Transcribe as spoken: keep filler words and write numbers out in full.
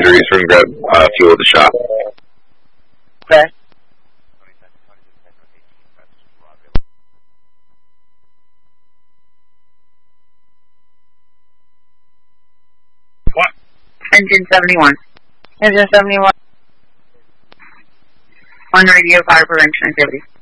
injuries. We're going to grab uh, fuel at the shop. Okay. What? Engine seventy-one. Engine seventy-one. On radio fire prevention activity.